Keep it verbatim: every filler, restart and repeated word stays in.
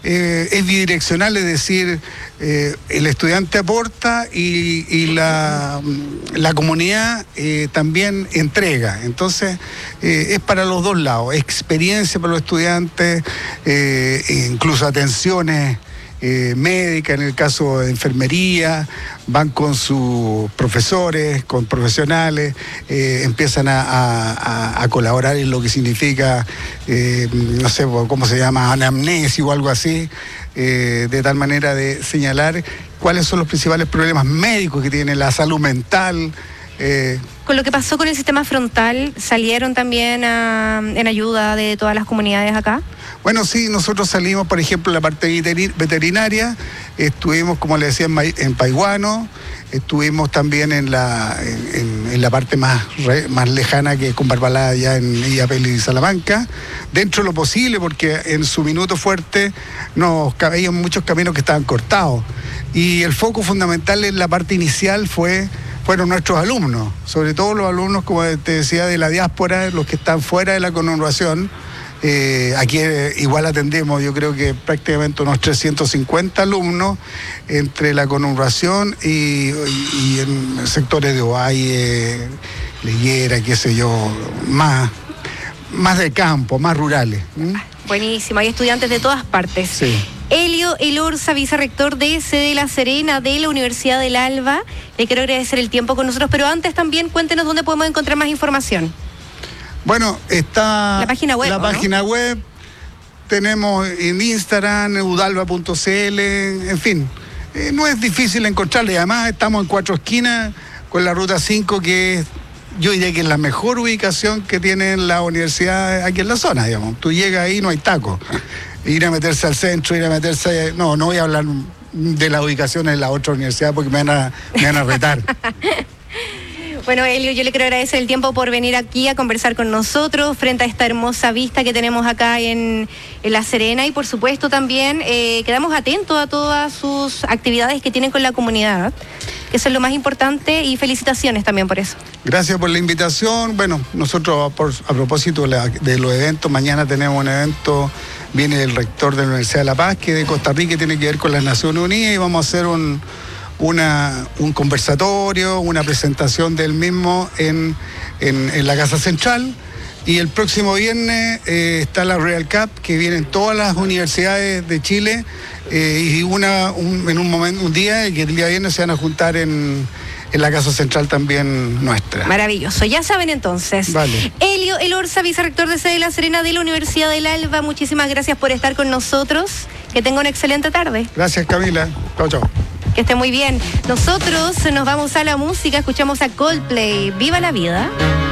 eh, es bidireccional, es decir, eh, el estudiante aporta y, y la, la comunidad eh, también entrega. Entonces, eh, es para los dos lados, experiencia para los estudiantes, eh, incluso atenciones Eh, médica, en el caso de enfermería, van con sus profesores, con profesionales, eh, empiezan a, a, a colaborar en lo que significa, eh, no sé, cómo se llama, anamnesis o algo así, eh, de tal manera de señalar cuáles son los principales problemas médicos que tiene la salud mental. Eh, Con lo que pasó con el sistema frontal, ¿salieron también a, en ayuda de todas las comunidades acá? Bueno, sí, nosotros salimos, por ejemplo, en la parte veterinaria, estuvimos, como le decía, en, en Paiguano, estuvimos también en la, en, en la parte más, re, más lejana, que es con Barbalá, allá en Illapel y Salamanca, dentro de lo posible, porque en su minuto fuerte nos había muchos caminos que estaban cortados. Y el foco fundamental en la parte inicial fue... fueron nuestros alumnos, sobre todo los alumnos, como te decía, de la diáspora, los que están fuera de la conurbación. Eh, aquí eh, igual atendemos, yo creo que prácticamente unos trescientos cincuenta alumnos entre la conurbación y, y, y en sectores de Ovalle, Leyera, qué sé yo, más, más de campo, más rurales. ¿Mm? Buenísimo, hay estudiantes de todas partes. Sí. Elio Elorza, vicerrector de sede La Serena de la Universidad del Alba. Le quiero agradecer el tiempo con nosotros, pero antes también cuéntenos dónde podemos encontrar más información. Bueno, está la página web. La ¿no? página web, tenemos en Instagram, udalba punto c l, en fin, eh, no es difícil encontrarle. Además, estamos en Cuatro Esquinas con la ruta cinco, que es, yo diría que es la mejor ubicación que tiene la universidad aquí en la zona, digamos. Tú llegas ahí, no hay taco. Ir a meterse al centro, ir a meterse... No, no voy a hablar de la ubicación en la otra universidad porque me van a, me van a retar. Bueno, Elio, yo le quiero agradecer el tiempo por venir aquí a conversar con nosotros frente a esta hermosa vista que tenemos acá en, en La Serena, y por supuesto también eh, quedamos atentos a todas sus actividades que tienen con la comunidad, que eso es lo más importante, y felicitaciones también por eso. Gracias por la invitación. Bueno, nosotros por, a propósito de, la, de los eventos, mañana tenemos un evento, viene el rector de la Universidad de La Paz, que de Costa Rica, que tiene que ver con las Naciones Unidas, y vamos a hacer un... Una, un conversatorio, una presentación del mismo en, en, en la Casa Central. Y el próximo viernes eh, está la Real Cup, que vienen todas las universidades de Chile, eh, y una un, en un momento, un día, que el día viernes se van a juntar en, en la Casa Central también nuestra. Maravilloso, ya saben entonces. Vale. Elio Elorza, vicerrector de sede La Serena de la Universidad del Alba, muchísimas gracias por estar con nosotros. Que tenga una excelente tarde. Gracias, Camila. Chao, chao. Que esté muy bien. Nosotros nos vamos a la música, escuchamos a Coldplay. ¡Viva la vida!